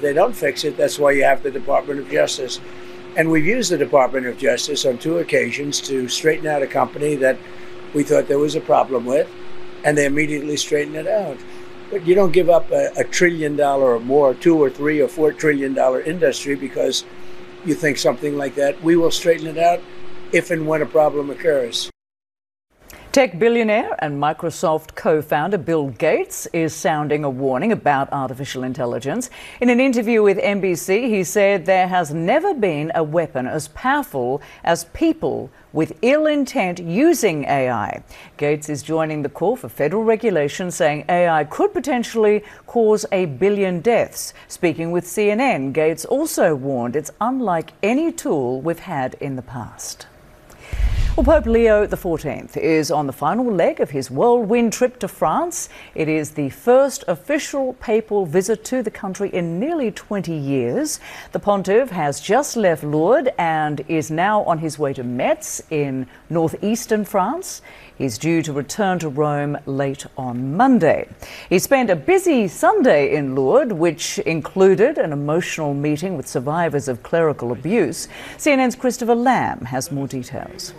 they don't fix it, that's why you have the Department of Justice. And we've used the Department of Justice on 2 occasions to straighten out a company that we thought there was a problem with, and they immediately straightened it out. But you don't give up a $1 trillion or more, $2 or $3 or $4 trillion industry because you think something like that. We will straighten it out if and when a problem occurs. Tech billionaire and Microsoft co-founder Bill Gates is sounding a warning about artificial intelligence. In an interview with NBC, he said there has never been a weapon as powerful as people with ill intent using AI. Gates is joining the call for federal regulation, saying AI could potentially cause 1 billion deaths. Speaking with CNN, Gates also warned it's unlike any tool we've had in the past. Well, Pope Leo XIV is on the final leg of his whirlwind trip to France. It is the first official papal visit to the country in nearly 20 years. The pontiff has just left Lourdes and is now on his way to Metz in northeastern France. He's due to return to Rome late on Monday. He spent a busy Sunday in Lourdes, which included an emotional meeting with survivors of clerical abuse. CNN's Christopher Lamb has more details.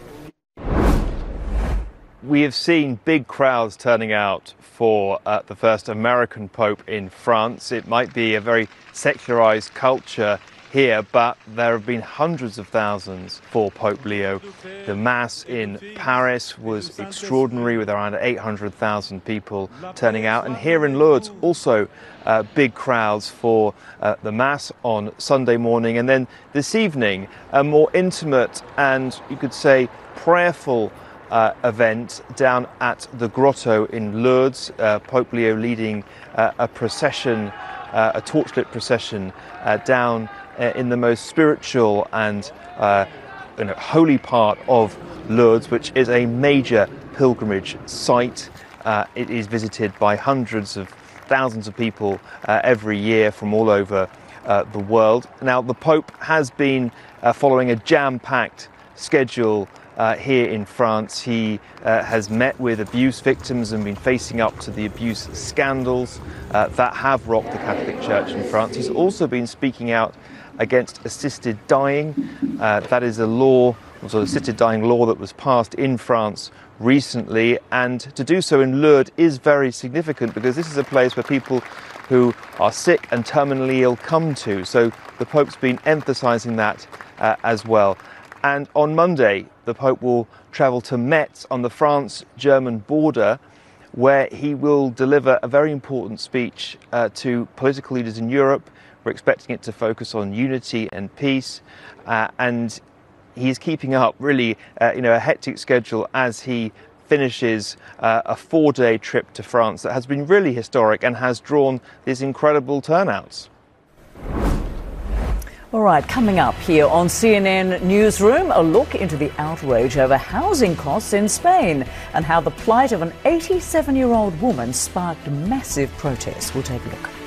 We have seen big crowds turning out for the first American Pope in France. It might be a very secularized culture here, but there have been hundreds of thousands for Pope Leo. The Mass in Paris was extraordinary, with around 800,000 people turning out. And here in Lourdes, also big crowds for the Mass on Sunday morning. And then this evening, a more intimate and, you could say, prayerful event down at the Grotto in Lourdes. Pope Leo leading a procession, a torchlit procession down in the most spiritual and holy part of Lourdes, which is a major pilgrimage site. It is visited by hundreds of thousands of people every year from all over the world. Now, the Pope has been following a jam-packed schedule here in France. He has met with abuse victims and been facing up to the abuse scandals that have rocked the Catholic Church in France. He's also been speaking out against assisted dying. That is a law, also assisted dying law that was passed in France recently, and to do so in Lourdes is very significant because this is a place where people who are sick and terminally ill come to. So the Pope's been emphasizing that as well. And on Monday, the Pope will travel to Metz on the France-German border, where he will deliver a very important speech to political leaders in Europe. We're expecting it to focus on unity and peace. And he's keeping up really a hectic schedule as he finishes a 4-day trip to France that has been really historic and has drawn these incredible turnouts. All right, coming up here on CNN Newsroom, a look into the outrage over housing costs in Spain and how the plight of an 87-year-old woman sparked massive protests. We'll take a look.